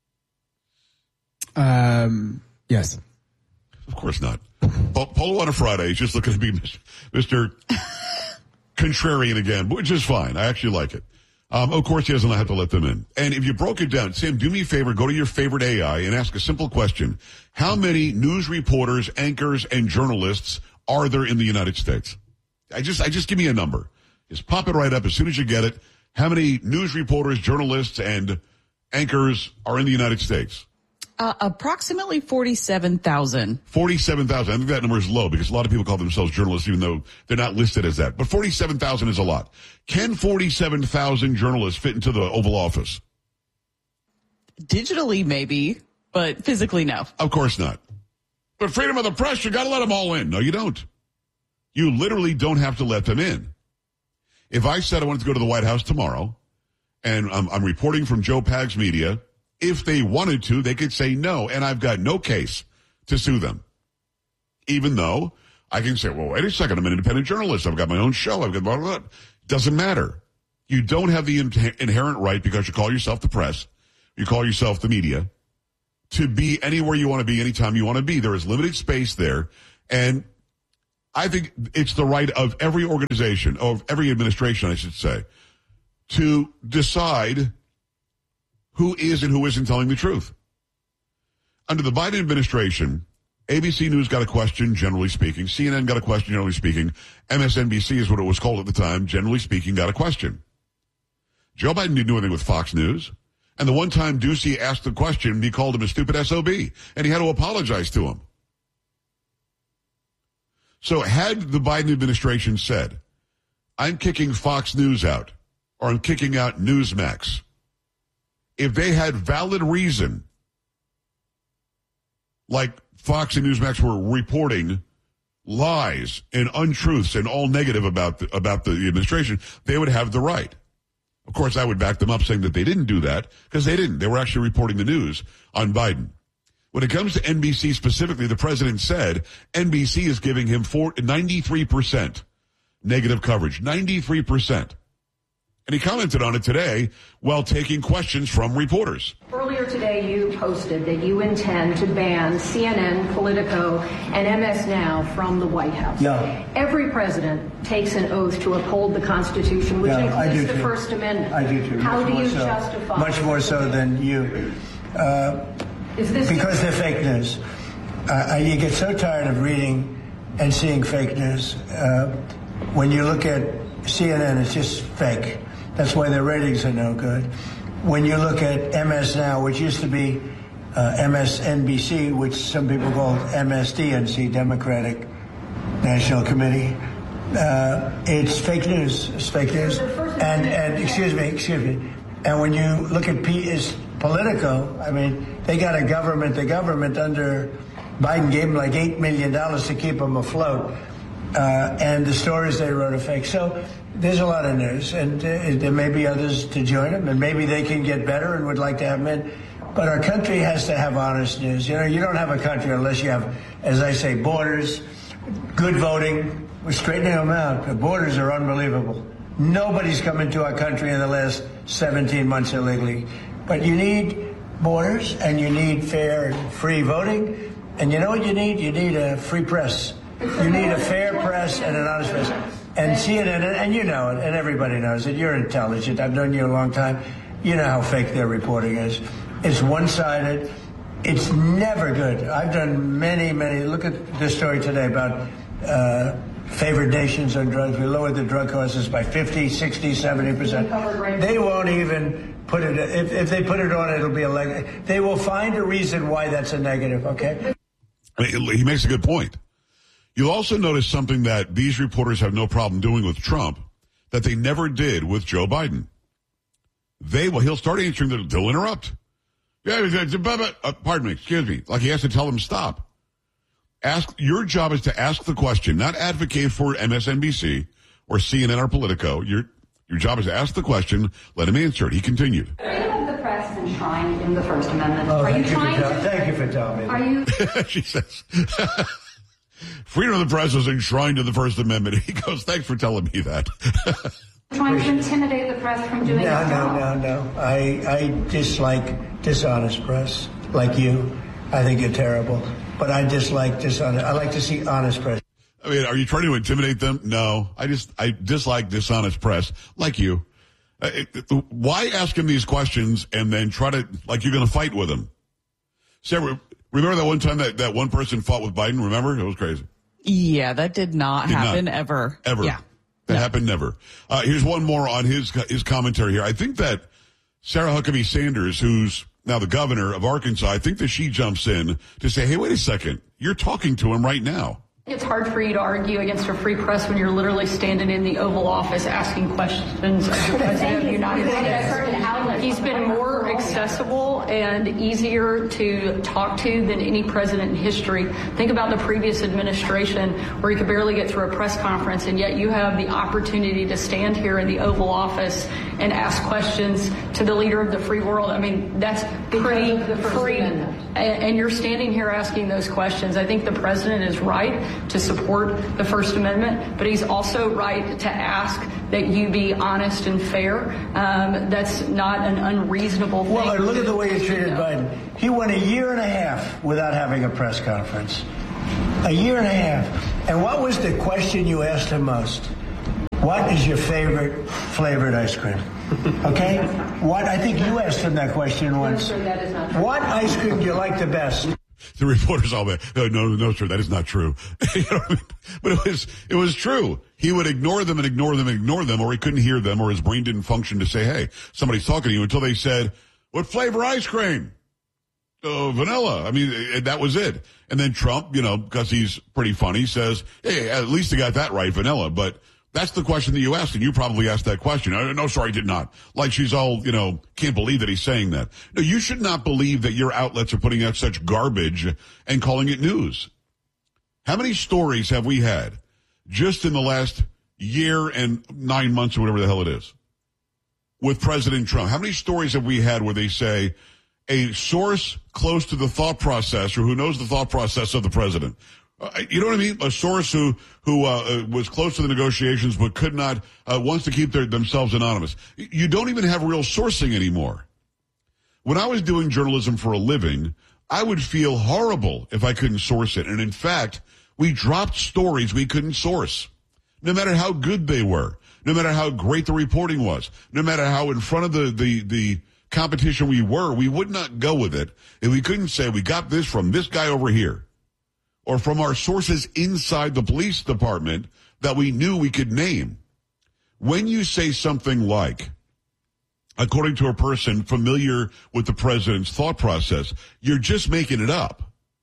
Yes. Of course not. Polo on a Friday is just looking to be Mr. Contrarian again, which is fine. I actually like it. Of course, he doesn't have to let them in. And if you broke it down, Sam, do me a favor, go to your favorite AI and ask a simple question. How many news reporters, anchors, and journalists are there in the United States? I just give me a number. Just pop it right up as soon as you get it. How many news reporters, journalists, and anchors are in the United States? Approximately 47,000. 47,000. I think that number is low because a lot of people call themselves journalists even though they're not listed as that. But 47,000 is a lot. Can 47,000 journalists fit into the Oval Office? Digitally, maybe, but physically, no. Of course not. But freedom of the press, you got to let them all in. No, you don't. You literally don't have to let them in. If I said I wanted to go to the White House tomorrow and I'm reporting from Joe Pags Media, if they wanted to, they could say no, and I've got no case to sue them. Even though I can say, well, wait a second, I'm an independent journalist. I've got my own show. I've got blah, blah, blah. Doesn't matter. You don't have the inherent right, because you call yourself the press, you call yourself the media, to be anywhere you want to be, anytime you want to be. There is limited space there. And I think it's the right of every organization, of every administration, I should say, to decide who is and who isn't telling the truth. Under the Biden administration, ABC News got a question, generally speaking. CNN got a question, generally speaking. MSNBC is what it was called at the time, generally speaking, got a question. Joe Biden didn't do anything with Fox News. And the one time Ducey asked the question, he called him a stupid SOB. And he had to apologize to him. So had the Biden administration said, I'm kicking Fox News out, or I'm kicking out Newsmax, if they had valid reason, like Fox and Newsmax were reporting lies and untruths and all negative about the administration, they would have the right. Of course, I would back them up saying that they didn't do that, because they didn't. They were actually reporting the news on Biden. When it comes to NBC specifically, the president said NBC is giving him 93% negative coverage, 93%. And he commented on it today while taking questions from reporters. Earlier today, you posted that you intend to ban CNN, Politico, and MS Now from the White House. Yeah. Every president takes an oath to uphold the Constitution, which includes the First Amendment. I do too. How do you justify? Much more so than you. Because they're fake news. You get so tired of reading and seeing fake news. When you look at CNN, it's just fake. That's why their ratings are no good. When you look at MS Now, which used to be MSNBC, which some people call MSDNC, Democratic National Committee, it's fake news. It's fake news. And excuse me. And when you look at Politico, I mean, they got the government under Biden gave them like $8 million to keep them afloat. And the stories they wrote are fake. So there's a lot of news, and there may be others to join them, and maybe they can get better and would like to have them in. But our country has to have honest news. You know, you don't have a country unless you have, as I say, borders, good voting. We're straightening them out. The borders are unbelievable. Nobody's come into our country in the last 17 months illegally. But you need borders, and you need fair and free voting. And you know what you need? You need a free press. You need a fair press and an honest press. And CNN, and you know it, and everybody knows it. You're intelligent. I've known you a long time. You know how fake their reporting is. It's one-sided. It's never good. I've done many. Look at this story today about favored nations on drugs. We lowered the drug costs by 50, 60, 70%. They won't even put it. If they put it on, it'll be a negative. They will find a reason why that's a negative, okay? He makes a good point. You'll also notice something that these reporters have no problem doing with Trump that they never did with Joe Biden. He'll start answering, they'll interrupt. Pardon me, excuse me. Like he has to tell them stop. Your job is to ask the question, not advocate for MSNBC or CNN or Politico. Your job is to ask the question, let him answer it. He continued. Freedom of the press is enshrined in the First Amendment. Oh, thank you for telling me. Are you? She says, freedom of the press is enshrined in the First Amendment. He goes, thanks for telling me that. Trying to intimidate the press from doing its job? No. I dislike dishonest press, like you. I think you're terrible. But I dislike dishonest. I like to see honest press. I mean, are you trying to intimidate them? No. I dislike dishonest press, like you. Why ask him these questions and then try to, like you're going to fight with him? Sarah, remember that one time that one person fought with Biden? Remember? It was crazy. Yeah, that did not happen ever. Ever. Yeah. That happened never. Here's one more on his commentary here. I think that Sarah Huckabee Sanders, who's now the governor of Arkansas, I think that she jumps in to say, hey, wait a second. You're talking to him right now. It's hard for you to argue against a free press when you're literally standing in the Oval Office asking questions of the President of the United States. He's been more accessible and easier to talk to than any president in history. Think about the previous administration where you could barely get through a press conference, and yet you have the opportunity to stand here in the Oval Office and ask questions to the leader of the free world. I mean, that's pretty free. And you're standing here asking those questions. I think the president is right to support the First Amendment, but he's also right to ask that you be honest and fair. That's not an unreasonable thing. Well, look at the way he treated Biden. He went a year and a half without having a press conference. A year and a half. And what was the question you asked him most? What is your favorite flavored ice cream? Okay? I think you asked him that question once. No, sir, that is not true. What ice cream do you like the best? The reporters all that. No, sir, that is not true. You know what I mean? But it was true. He would ignore them, or he couldn't hear them, or his brain didn't function to say, hey, somebody's talking to you, until they said, what flavor ice cream? Vanilla. I mean, that was it. And then Trump, because he's pretty funny, says, hey, at least he got that right, vanilla. But that's the question that you asked, and you probably asked that question. No, sir, I did not. Like she's all, can't believe that he's saying that. No, you should not believe that your outlets are putting out such garbage and calling it news. How many stories have we had just in the last year and 9 months or whatever the hell it is with President Trump? How many stories have we had where they say a source close to the thought process or who knows the thought process of the president? You know what I mean? A source who was close to the negotiations but could not, wants to keep themselves anonymous. You don't even have real sourcing anymore. When I was doing journalism for a living, I would feel horrible if I couldn't source it. And in fact, we dropped stories we couldn't source. No matter how good they were, no matter how great the reporting was, no matter how in front of the competition we were, we would not go with it if we couldn't say we got this from this guy over here, or from our sources inside the police department that we knew we could name. When you say something like, according to a person familiar with the president's thought process, you're just making it up.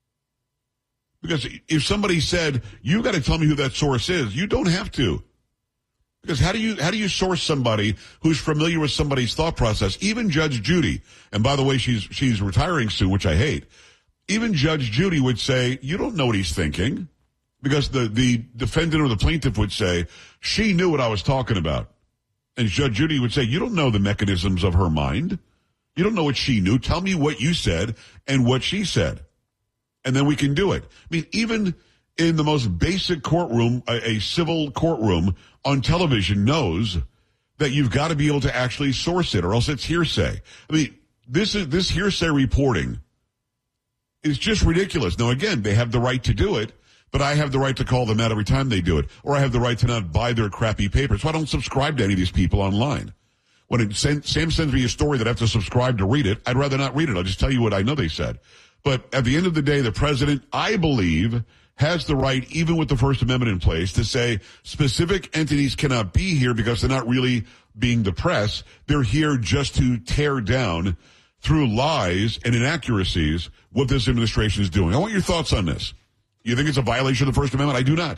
Because if somebody said, you got to tell me who that source is, you don't have to. Because how do you source somebody who's familiar with somebody's thought process? Even Judge Judy, and by the way, she's retiring soon, which I hate. Even Judge Judy would say, you don't know what he's thinking, because the defendant or the plaintiff would say, she knew what I was talking about. And Judge Judy would say, you don't know the mechanisms of her mind. You don't know what she knew. Tell me what you said and what she said. And then we can do it. I mean, even in the most basic courtroom, a civil courtroom on television knows that you've got to be able to actually source it, or else it's hearsay. I mean, this hearsay reporting is just ridiculous. Now, again, they have the right to do it, but I have the right to call them out every time they do it, or I have the right to not buy their crappy paper. So I don't subscribe to any of these people online. When Sam sends me a story that I have to subscribe to read it, I'd rather not read it. I'll just tell you what I know they said. But at the end of the day, the president, I believe, has the right, even with the First Amendment in place, to say specific entities cannot be here because they're not really being the press. They're here just to tear down, through lies and inaccuracies, what this administration is doing. I want your thoughts on this. You think it's a violation of the First Amendment? I do not.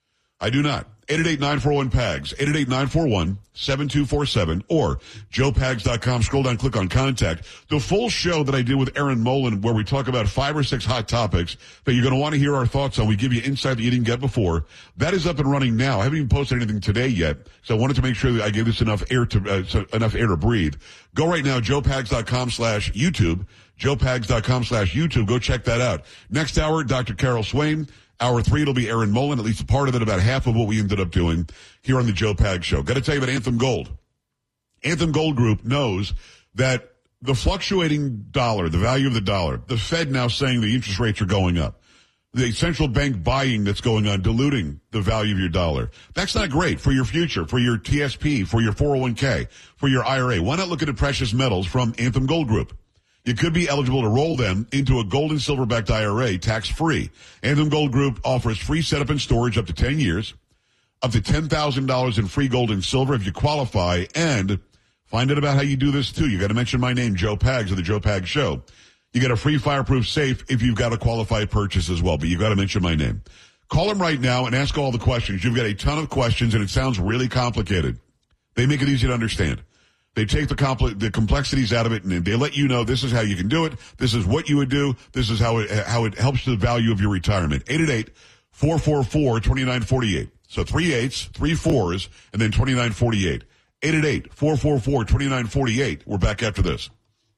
888-941-PAGS, 888-941-7247, or joepags.com. Scroll down, click on contact. The full show that I did with Aaron Molan, where we talk about 5 or 6 hot topics that you're going to want to hear our thoughts on. We give you insight that you didn't get before. That is up and running now. I haven't even posted anything today yet, so I wanted to make sure that I gave this enough air to breathe. Go right now, joepags.com/YouTube, joepags.com/YouTube. Go check that out. Next hour, Dr. Carol Swain. Hour 3, it'll be Aaron Molan, at least a part of it, about half of what we ended up doing here on the Joe Pags Show. Got to tell you about Anthem Gold. Anthem Gold Group knows that the fluctuating dollar, the value of the dollar, the Fed now saying the interest rates are going up, the central bank buying that's going on, diluting the value of your dollar. That's not great for your future, for your TSP, for your 401k, for your IRA. Why not look at the precious metals from Anthem Gold Group? You could be eligible to roll them into a gold and silver-backed IRA tax-free. Anthem Gold Group offers free setup and storage up to 10 years, up to $10,000 in free gold and silver if you qualify, and find out about how you do this, too. You got to mention my name, Joe Pags, of the Joe Pags Show. You get a free fireproof safe if you've got a qualified purchase as well, but you got to mention my name. Call them right now and ask all the questions. You've got a ton of questions, and it sounds really complicated. They make it easy to understand. They take the complexities out of it, and they let you know this is how you can do it. This is what you would do. This is how it helps the value of your retirement. 888-444-2948. So 3 8s, 3 4s, and then 2948. 888-444-2948. We're back after this.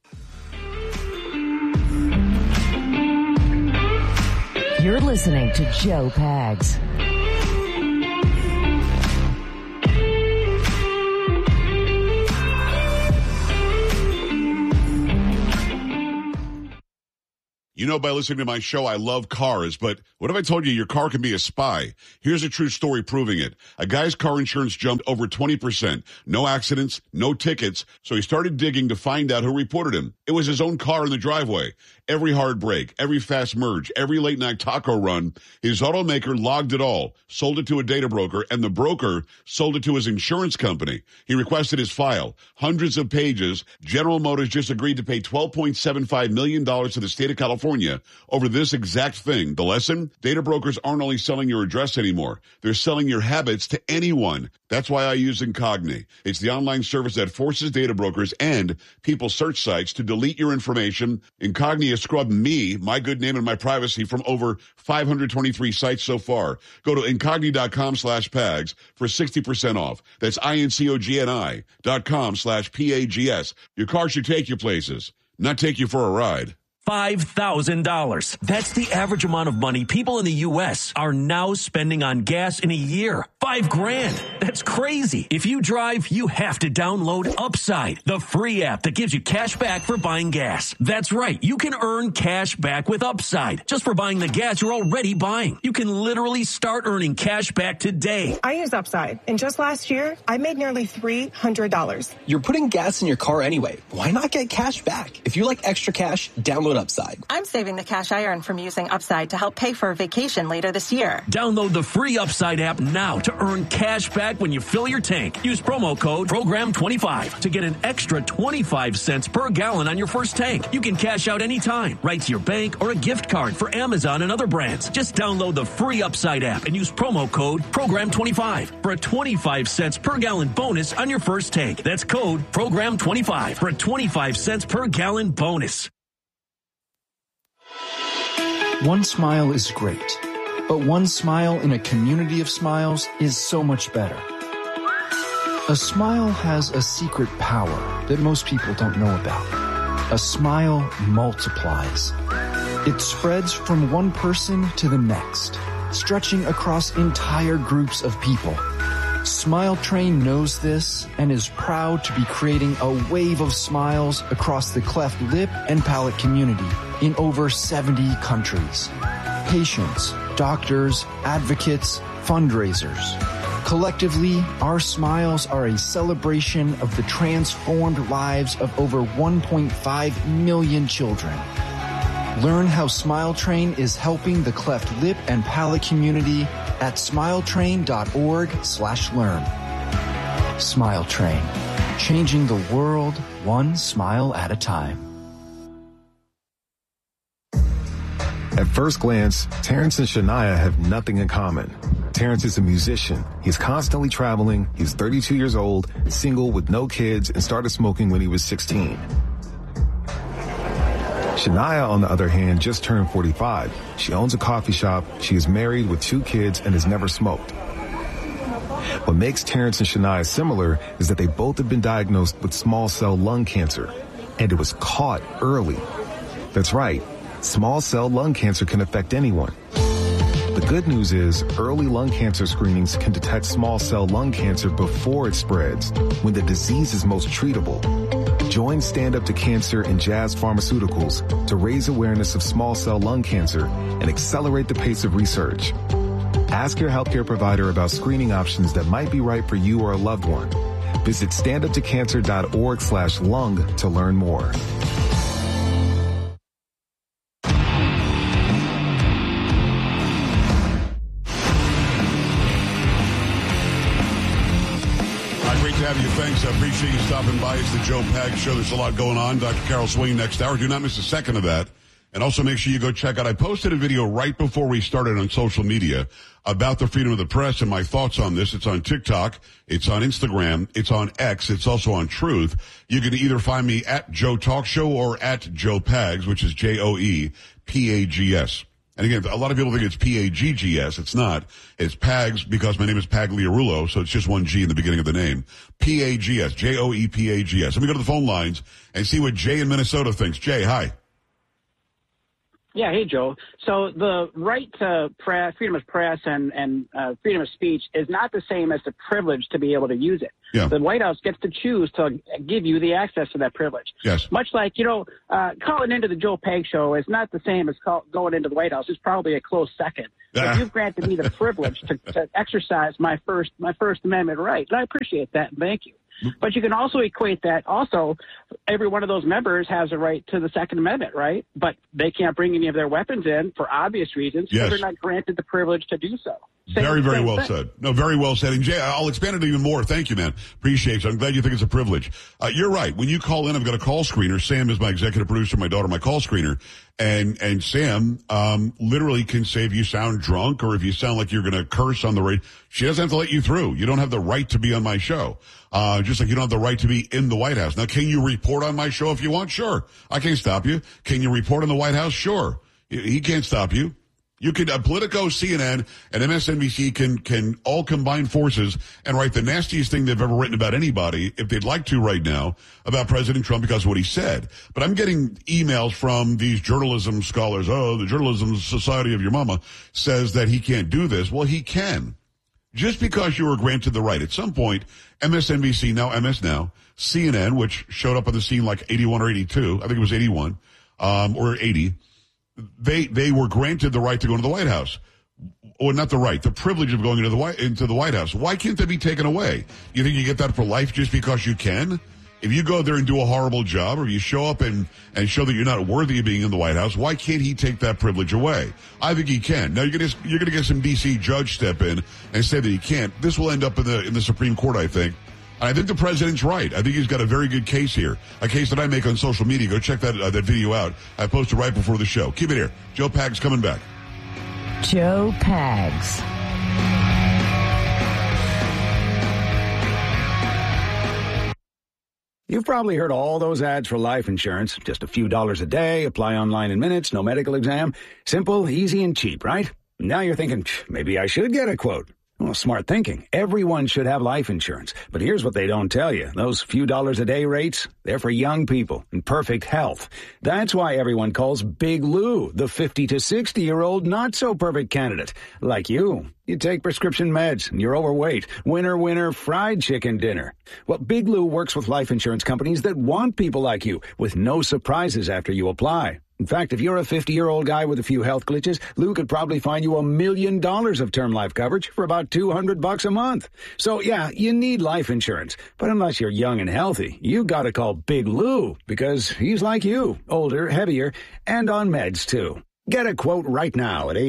You're listening to Joe Pags. You know, by listening to my show, I love cars, but what if I told you your car can be a spy? Here's a true story proving it. A guy's car insurance jumped over 20%. No accidents, no tickets, so he started digging to find out who reported him. It was his own car in the driveway. Every hard break, every fast merge, every late night taco run, his automaker logged it all, sold it to a data broker, and the broker sold it to his insurance company. He requested his file. Hundreds of pages. General Motors just agreed to pay $12.75 million to the state of California over this exact thing. The lesson? Data brokers aren't only selling your address anymore. They're selling your habits to anyone. That's why I use Incogni. It's the online service that forces data brokers and people search sites to delete your information. Incogni has scrubbed me, my good name, and my privacy from over 523 sites so far. Go to Incogni.com/Pags for 60% off. That's INCOGNI.com/PAGS. Your car should take you places, not take you for a ride. $5,000. That's the average amount of money people in the U.S. are now spending on gas in a year. $5,000. That's crazy. If you drive, you have to download Upside, the free app that gives you cash back for buying gas. That's right. You can earn cash back with Upside just for buying the gas you're already buying. You can literally start earning cash back today. I use Upside, and just last year, I made nearly $300. You're putting gas in your car anyway. Why not get cash back? If you like extra cash, download Upside. I'm saving the cash I earn from using Upside to help pay for a vacation later this year. Download the free Upside app now to earn cash back when you fill your tank. Use promo code PROGRAM25 to get an extra 25 cents per gallon on your first tank. You can cash out anytime, right to your bank or a gift card for Amazon and other brands. Just download the free Upside app and use promo code PROGRAM25 for a 25 cents per gallon bonus on your first tank. That's code PROGRAM25 for a 25 cents per gallon bonus. One smile is great, but one smile in a community of smiles is so much better. A smile has a secret power that most people don't know about. A smile multiplies. It spreads from one person to the next, stretching across entire groups of people. Smile Train knows this and is proud to be creating a wave of smiles across the cleft lip and palate community in over 70 countries. Patients, doctors, advocates, fundraisers. Collectively, our smiles are a celebration of the transformed lives of over 1.5 million children. Learn how Smile Train is helping the cleft lip and palate community at smiletrain.org/learn. Smile Train, changing the world one smile at a time. At first glance, Terrence and Shania have nothing in common. Terrence is a musician. He's constantly traveling. He's 32 years old, single with no kids, and started smoking when he was 16. Shania, on the other hand, just turned 45. She owns a coffee shop. She is married with 2 kids and has never smoked. What makes Terrence and Shania similar is that they both have been diagnosed with small cell lung cancer, and it was caught early. That's right. Small cell lung cancer can affect anyone. The good news is early lung cancer screenings can detect small cell lung cancer before it spreads, when the disease is most treatable. Join Stand Up to Cancer and Jazz Pharmaceuticals to raise awareness of small cell lung cancer and accelerate the pace of research. Ask your healthcare provider about screening options that might be right for you or a loved one. Visit standuptocancer.org/lung to learn more. Have you. Thanks. I appreciate you stopping by. It's the Joe Pags Show. There's a lot going on. Dr. Carol Swain next hour. Do not miss a second of that. And also make sure you go check out, I posted a video right before we started on social media about the freedom of the press and my thoughts on this. It's on TikTok. It's on Instagram. It's on X. It's also on Truth. You can either find me at Joe Talk Show or at Joe Pags, which is JoePags. And again, a lot of people think it's Paggs. It's not. It's Pags because my name is Pagliarulo, so it's just one G in the beginning of the name. Pags, JoePags. Let me go to the phone lines and see what Jay in Minnesota thinks. Jay, hi. Yeah, hey, Joe. So the right to press, freedom of press and freedom of speech is not the same as the privilege to be able to use it. Yeah. The White House gets to choose to give you the access to that privilege. Yes. Much like, calling into the Joe Pags show is not the same as going into the White House. It's probably a close second. But you've granted me the privilege to exercise my First Amendment right. And I appreciate that, and thank you. But you can also equate that also every one of those members has a right to the Second Amendment, right? But they can't bring any of their weapons in for obvious reasons. Yes. So they're not granted the privilege to do so. Very well said. No, very well said. And Jay, I'll expand it even more. Thank you, man. Appreciate it. I'm glad you think it's a privilege. You're right. When you call in, I've got a call screener. Sam is my executive producer, my daughter, my call screener. And Sam, literally can say if you sound drunk or if you sound like you're going to curse on the radio, she doesn't have to let you through. You don't have the right to be on my show. Just like you don't have the right to be in the White House. Now, can you report on my show if you want? Sure. I can't stop you. Can you report on the White House? Sure. He can't stop you. You can, Politico, CNN, and MSNBC can all combine forces and write the nastiest thing they've ever written about anybody, if they'd like to right now, about President Trump because of what he said. But I'm getting emails from these journalism scholars. Oh, the Journalism Society of your mama says that he can't do this. Well, he can. Just because you were granted the right. At some point, MSNBC, now MS Now, CNN, which showed up on the scene like 81 or 82, I think it was 81, or 80, they were granted the right to go into the White House. Or not the right, the privilege of going into the White House. Why can't that be taken away? You think you get that for life just because you can? If you go there and do a horrible job, or you show up and show that you're not worthy of being in the White House, why can't he take that privilege away? I think he can. Now you're gonna get some DC judge step in and say that he can't. This will end up in the Supreme Court, I think. And I think the president's right. I think he's got a very good case here. A case that I make on social media. Go check that video out. I posted right before the show. Keep it here. Joe Pags coming back. Joe Pags. You've probably heard all those ads for life insurance. Just a few dollars a day, apply online in minutes, no medical exam. Simple, easy, and cheap, right? Now you're thinking, maybe I should get a quote. Well, smart thinking. Everyone should have life insurance. But here's what they don't tell you. Those few dollars a day rates, they're for young people in perfect health. That's why everyone calls Big Lou the 50 to 60-year-old not-so-perfect candidate. Like you. You take prescription meds, and you're overweight. Winner, winner, fried chicken dinner. Well, Big Lou works with life insurance companies that want people like you, with no surprises after you apply. In fact, if you're a 50-year-old guy with a few health glitches, Lou could probably find you $1 million of term life coverage for about $200 a month. So, yeah, you need life insurance. But unless you're young and healthy, you gotta call Big Lou, because he's like you, older, heavier, and on meds, too. Get a quote right now at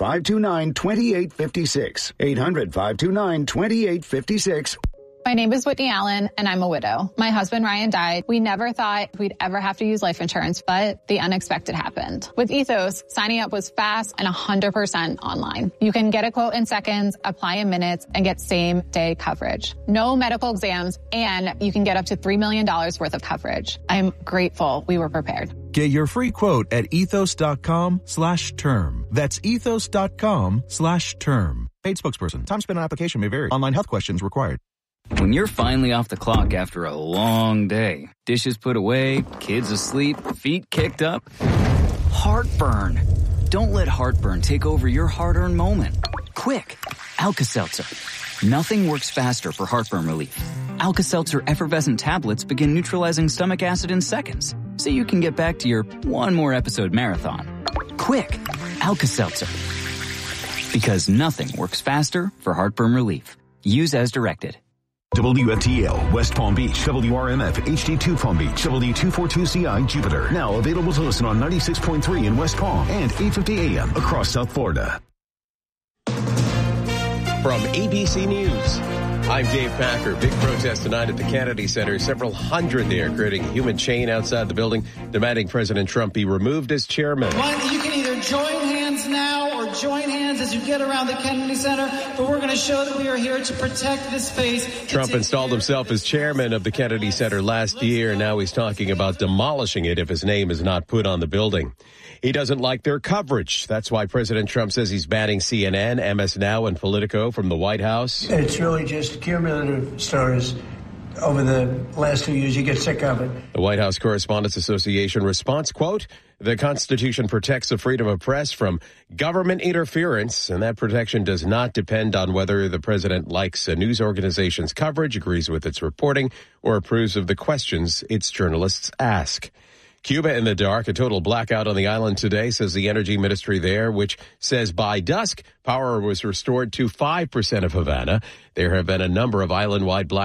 800-529-2856. 800-529-2856. My name is Whitney Allen, and I'm a widow. My husband, Ryan, died. We never thought we'd ever have to use life insurance, but the unexpected happened. With Ethos, signing up was fast and 100% online. You can get a quote in seconds, apply in minutes, and get same-day coverage. No medical exams, and you can get up to $3 million worth of coverage. I'm grateful we were prepared. Get your free quote at ethos.com/term. That's ethos.com/term. Paid spokesperson. Time spent on application may vary. Online health questions required. When you're finally off the clock after a long day, dishes put away, kids asleep, feet kicked up, heartburn. Don't let heartburn take over your hard-earned moment. Quick, Alka-Seltzer. Nothing works faster for heartburn relief. Alka-Seltzer effervescent tablets begin neutralizing stomach acid in seconds, so you can get back to your one more episode marathon. Quick, Alka-Seltzer. Because nothing works faster for heartburn relief. Use as directed. WFTL, West Palm Beach, WRMF, HD2 Palm Beach, W242CI, Jupiter. Now available to listen on 96.3 in West Palm and 850 AM across South Florida. From ABC News, I'm Dave Packer. Big protest tonight at the Kennedy Center. Several hundred there creating a human chain outside the building, demanding President Trump be removed as chairman. You can either join hands now or join hands as you get around the Kennedy Center, but we're going to show that we are here to protect this space. Trump installed himself as chairman of the Kennedy Center last year. Now he's talking about demolishing it if his name is not put on the building. He doesn't like their coverage. That's why President Trump says he's banning CNN, MS Now, and Politico from the White House. It's really just cumulative stories. Over the last 2 years, you get sick of it. The White House Correspondents Association response, quote, the Constitution protects the freedom of press from government interference, and that protection does not depend on whether the president likes a news organization's coverage, agrees with its reporting, or approves of the questions its journalists ask. Cuba in the dark, a total blackout on the island today, says the energy ministry there, which says by dusk, power was restored to 5% of Havana. There have been a number of island-wide blackouts